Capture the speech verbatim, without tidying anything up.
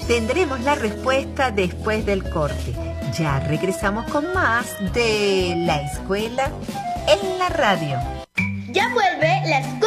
Tendremos la respuesta después del corte. Ya regresamos con más de La Escuela en la Radio. Ya vuelve La Escuela